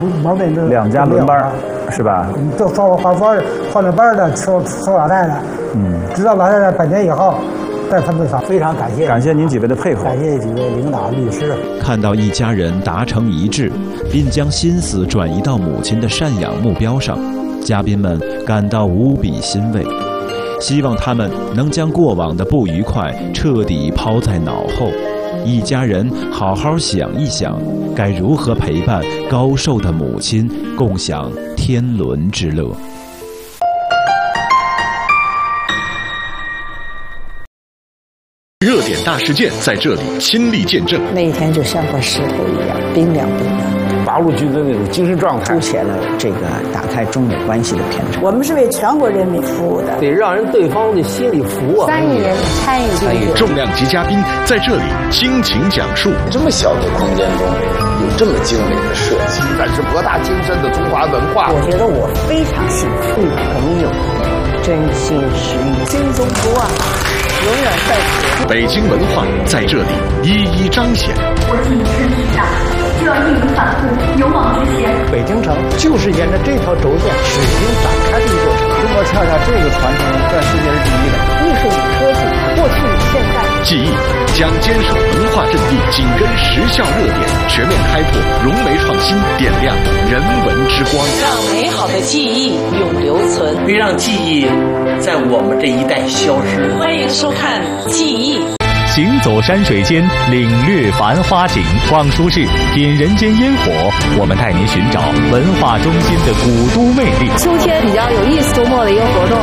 毛病就 2家轮班，是吧？ 都换了班的，收老太太，直到老太太100年以后，再分配上。非常感谢您几位的配合，感谢几位领导、律师。 看到一家人达成一致，并将心思转移到母亲的赡养目标上，嘉宾们感到无比欣慰，希望他们能将过往的不愉快彻底抛在脑后，一家人好好想一想，该如何陪伴高寿的母亲，共享天伦之乐。 热点大事件在这里亲历见证， 那一天就像块石头一样冰凉冰凉， 八路军的那种精神状态， 凸显了这个打开中美关系的偏差。 我们是为全国人民服务的， 得让人对方的心里服啊。 3亿人参与重量级嘉宾在这里倾情讲述。 这么小的空间中有这么精美的设计， 但是博大精深的中华文化， 我觉得我非常幸福，朋友真心实意， 新中国啊，永远在此。 北京文化在这里一一彰显。 我既已身体上，就要义无反顾，勇往直前。 北京城就是沿着这条轴线始终展开的一座城。中国恰恰这个传承在世界是第一的。 艺术与科技，过去与现在。 记忆将坚守文化阵地，紧跟时效热点，全面开拓融媒创新，点亮人文之光， 让美好的记忆永留存， 别让记忆在我们这一代消失。 欢迎收看《记忆》。 行走山水间，领略繁花景；逛书市，品人间烟火。我们带您寻找文化中心的古都魅力。 秋天比较有意思，周末的一个活动。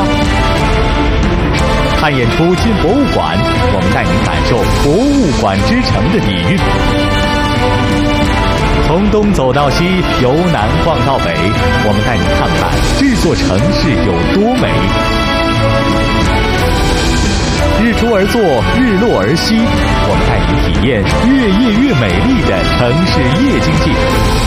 看演出进博物馆，我们带您感受博物馆之城的底蕴。从东走到西，由南逛到北，我们带您看看这座城市有多美。日出而作，日落而息，我们带您体验越夜越美丽的城市夜经济，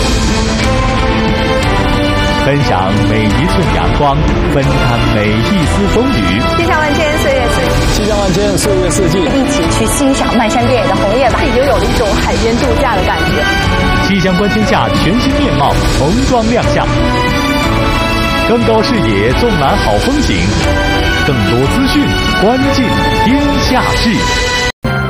分享每一寸阳光，分摊每一丝风雨。 气象万千，岁月四季。 气象万千，岁月四季。 一起去欣赏漫山遍野的红叶吧，已经有了一种海边度假的感觉。 气象观天下全新面貌重装亮相，更高视野，纵览好风景。更多资讯，关进天下事。